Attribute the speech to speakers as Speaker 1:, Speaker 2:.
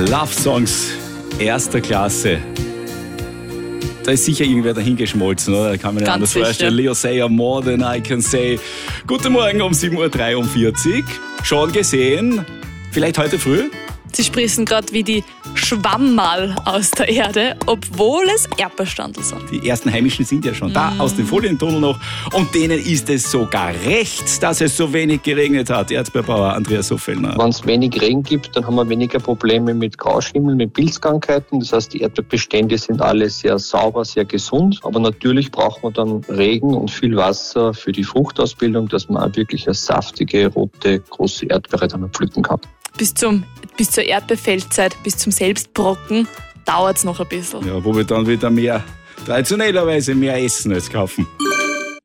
Speaker 1: Love Songs erster Klasse. Da ist sicher irgendwer dahingeschmolzen, oder? Da kann man nicht anders vorstellen. Leo Sayer, More Than I Can Say. Guten Morgen um 7.43 Uhr. Schon gesehen? Vielleicht heute früh?
Speaker 2: Sie sprießen gerade wie die Schwammerl aus der Erde, obwohl es Erdbeerstandel sind.
Speaker 1: Die ersten Heimischen sind ja schon da, aus dem Folientunnel noch. Und denen ist es sogar recht, dass es so wenig geregnet hat. Erdbeerbauer Andreas Hoffellner.
Speaker 3: Wenn es wenig Regen gibt, dann haben wir weniger Probleme mit Grauschimmel, mit Pilzkrankheiten. Das heißt, die Erdbeerbestände sind alle sehr sauber, sehr gesund. Aber natürlich braucht man dann Regen und viel Wasser für die Fruchtausbildung, dass man auch wirklich eine saftige, rote, große Erdbeere dann pflücken kann.
Speaker 2: Bis zur Erdbeerfeldzeit, bis zum Selbstbrocken, dauert es noch ein bisschen.
Speaker 1: Ja, wo wir dann wieder traditionellerweise mehr essen als kaufen.